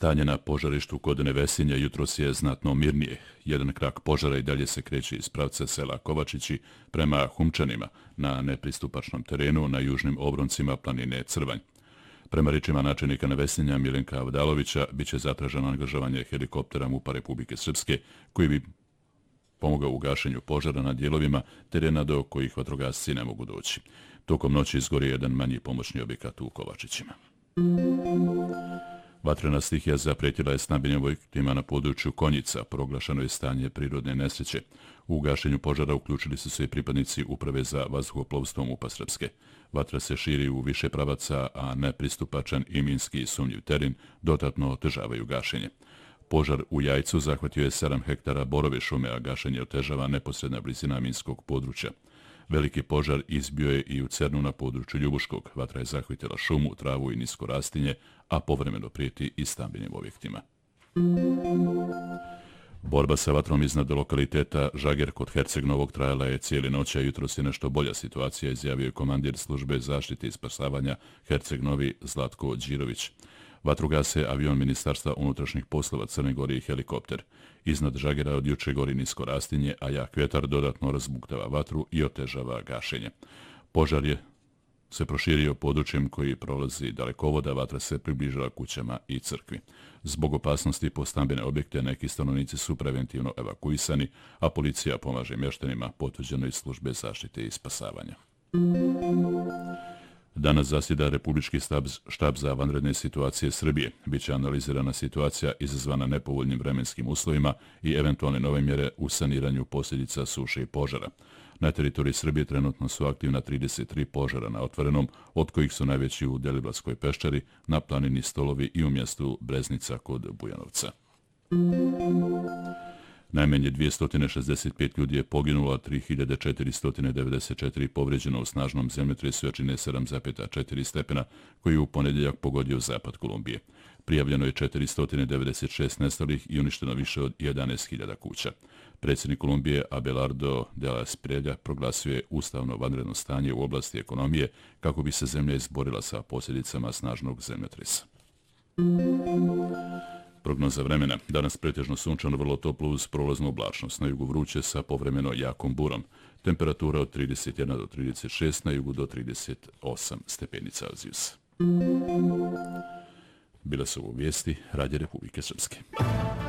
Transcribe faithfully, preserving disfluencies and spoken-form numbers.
Stanje na požarištu kod Nevesinja jutros je znatno mirnije. Jedan krak požara i dalje se kreće iz pravca sela Kovačići prema Humčanima na nepristupačnom terenu na južnim obroncima planine Crvanj. Prema rečima načelnika Nevesinja Milenka Avdalovića, bit će zatraženo angažovanje helikoptera MUP-a Republike Srpske koji bi pomogao u gašenju požara na dijelovima terena do kojih vatrogasci ne mogu doći. Tokom noći izgori jedan manji pomoćni objekat u Kovačićima. Vatrena stihija zapretila je stambenim objektima na području Konjica, proglašeno je stanje prirodne nesreće. U gašenju požara uključili su se i pripadnici Uprave za vazduhoplovstvo MUP-a Srpske. Vatra se širi u više pravaca, a nepristupačan i minski sumnjiv teren dodatno otežavaju gašenje. Požar u Jajcu zahvatio je sedam hektara borove šume, a gašenje otežava neposredna blizina minskog područja. Veliki požar izbio je i u Cernu na području Ljubuškog. Vatra je zahvatila šumu, travu i nisko rastinje, a povremeno prijeti i stambenim objektima. Borba sa vatrom iznad lokaliteta Žager kod Herceg Novog trajala je cijeli noć, a jutros je nešto bolja situacija, izjavio je komandir službe zaštite i spasavanja Herceg Novi Zlatko Đirović. Vatru gase avion Ministarstva unutrašnjih poslova Crne Gore i helikopter. Iznad Žagera od juče gori nisko rastinje, a jak vjetar dodatno razbuktava vatru i otežava gašenje. Požar je se proširio područjem koji prolazi dalekovoda, vatra se približila kućama i crkvi. Zbog opasnosti po stambene objekte neki stanovnici su preventivno evakuisani, a policija pomaže mještanima, potvrđeno iz službe zaštite i spasavanja. Danas zasjeda Republički štab za vanredne situacije Srbije. Biće analizirana situacija izazvana nepovoljnim vremenskim uslovima i eventualne nove mjere u saniranju posljedica suše i požara. Na teritoriji Srbije trenutno su aktivna trideset tri požara na otvorenom, od kojih su najveći u Deliblatskoj peščari, na planini Stolovi i u mjestu Breznica kod Bujanovca. Najmanje dvjesto šezdeset pet ljudi je poginulo, a tri hiljade četiristo devedeset četiri povrijeđeno u snažnom zemljotresu jačine sedam zarez četiri stepena koji je u ponedjeljak pogodio zapad Kolumbije. Prijavljeno je četiristo devedeset šest nestalih i uništeno više od jedanaest hiljada kuća. Predsjednik Kolumbije Abelardo de la Espriella proglasio je ustavno vanredno stanje u oblasti ekonomije kako bi se zemlja izborila sa posljedicama snažnog zemljotresa. Prognoza vremena. Danas pretežno sunčano, vrlo toplo uz prolaznu oblačnost. Na jugu vruće sa povremeno jakom burom. Temperatura od trideset jedan do trideset šest, na jugu do trideset osam stepeni Celzijusa. Bile su ovo vijesti Radija Republike Srpske.